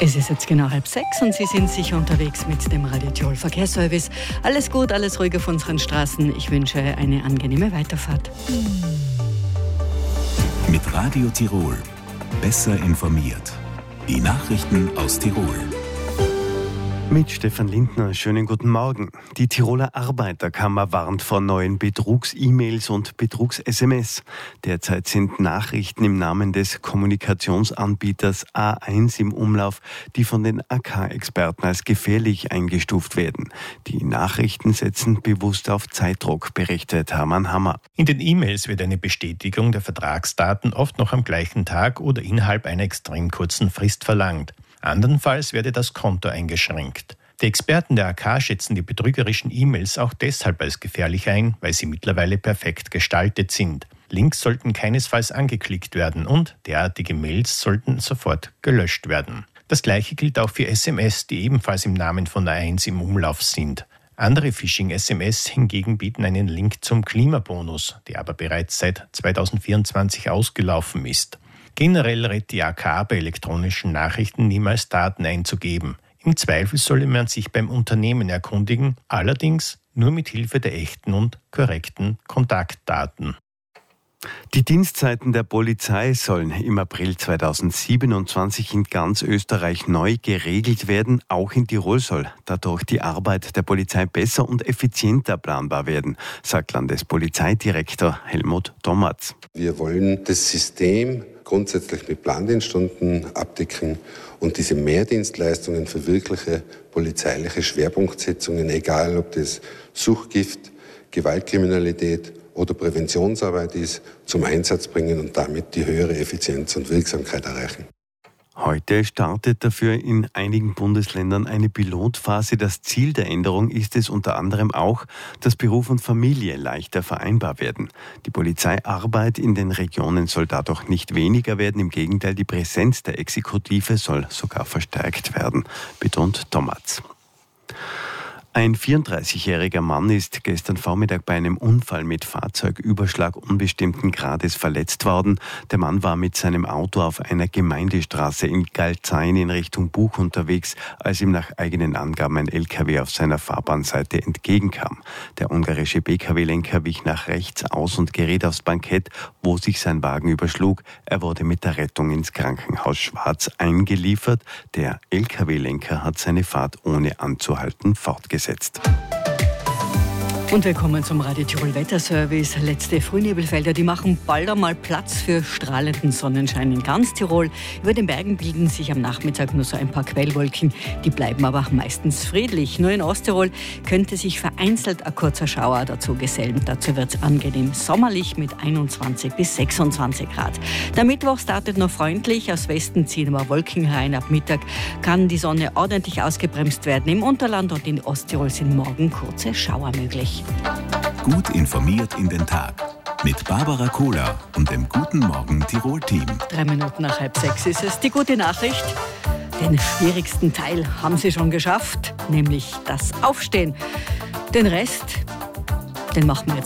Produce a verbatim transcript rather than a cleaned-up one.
Es ist jetzt genau halb sechs und Sie sind sicher unterwegs mit dem Radio Tirol Verkehrsservice. Alles gut, alles ruhig auf unseren Straßen. Ich wünsche eine angenehme Weiterfahrt. Mit Radio Tirol. Besser informiert. Die Nachrichten aus Tirol. Mit Stefan Lindner, schönen guten Morgen. Die Tiroler Arbeiterkammer warnt vor neuen Betrugs-E-Mails und Betrugs-S M S. Derzeit sind Nachrichten im Namen des Kommunikationsanbieters A eins im Umlauf, die von den A K-Experten als gefährlich eingestuft werden. Die Nachrichten setzen bewusst auf Zeitdruck, berichtet Hermann Hammer. In den E-Mails wird eine Bestätigung der Vertragsdaten oft noch am gleichen Tag oder innerhalb einer extrem kurzen Frist verlangt. Andernfalls werde das Konto eingeschränkt. Die Experten der A K schätzen die betrügerischen E-Mails auch deshalb als gefährlich ein, weil sie mittlerweile perfekt gestaltet sind. Links sollten keinesfalls angeklickt werden und derartige Mails sollten sofort gelöscht werden. Das Gleiche gilt auch für S M S, die ebenfalls im Namen von A eins im Umlauf sind. Andere Phishing-S M S hingegen bieten einen Link zum Klimabonus, der aber bereits seit zweitausendvierundzwanzig ausgelaufen ist. Generell rät die A K bei elektronischen Nachrichten niemals Daten einzugeben. Im Zweifel solle man sich beim Unternehmen erkundigen, allerdings nur mit Hilfe der echten und korrekten Kontaktdaten. Die Dienstzeiten der Polizei sollen im April zweitausendsiebenundzwanzig in ganz Österreich neu geregelt werden. Auch in Tirol soll dadurch die Arbeit der Polizei besser und effizienter planbar werden, sagt Landespolizeidirektor Helmut Dommerz. Wir wollen das System grundsätzlich mit Plandienststunden abdecken und diese Mehrdienstleistungen für wirkliche polizeiliche Schwerpunktsetzungen, egal ob das Suchtgift, Gewaltkriminalität oder Präventionsarbeit ist, zum Einsatz bringen und damit die höhere Effizienz und Wirksamkeit erreichen. Heute startet dafür in einigen Bundesländern eine Pilotphase. Das Ziel der Änderung ist es unter anderem auch, dass Beruf und Familie leichter vereinbar werden. Die Polizeiarbeit in den Regionen soll dadurch nicht weniger werden. Im Gegenteil, die Präsenz der Exekutive soll sogar verstärkt werden, betont Dommerz. Ein vierunddreißigjähriger Mann ist gestern Vormittag bei einem Unfall mit Fahrzeugüberschlag unbestimmten Grades verletzt worden. Der Mann war mit seinem Auto auf einer Gemeindestraße in Galtzain in Richtung Buch unterwegs, als ihm nach eigenen Angaben ein L K W auf seiner Fahrbahnseite entgegenkam. Der ungarische B K W-Lenker wich nach rechts aus und geriet aufs Bankett, wo sich sein Wagen überschlug. Er wurde mit der Rettung ins Krankenhaus Schwarz eingeliefert. Der L K W-Lenker hat seine Fahrt ohne anzuhalten fortgesetzt. Und wir kommen zum Radio Tirol Wetterservice. Letzte Frühnebelfelder, die machen bald einmal Platz für strahlenden Sonnenschein in ganz Tirol. Über den Bergen bilden sich am Nachmittag nur so ein paar Quellwolken. Die bleiben aber meistens friedlich. Nur in Osttirol könnte sich vereinzelt ein kurzer Schauer dazu gesellen. Dazu wird es angenehm sommerlich mit einundzwanzig bis sechsundzwanzig Grad. Der Mittwoch startet noch freundlich. Aus Westen ziehen aber Wolken herein. Ab Mittag kann die Sonne ordentlich ausgebremst werden. Im Unterland und in Osttirol sind morgen kurze Schauer möglich. Gut informiert in den Tag. Mit Barbara Kohler und dem Guten Morgen Tirol-Team. Drei Minuten nach halb sechs ist es. Die gute Nachricht: Den schwierigsten Teil haben Sie schon geschafft, nämlich das Aufstehen. Den Rest, den machen wir jetzt.